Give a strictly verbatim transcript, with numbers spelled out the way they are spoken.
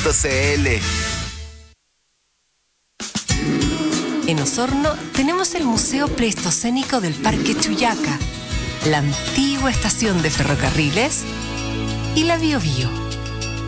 punto c l. En Osorno tenemos el Museo Pleistocénico del Parque Chuyaca, la antigua estación de ferrocarriles y la Biobío.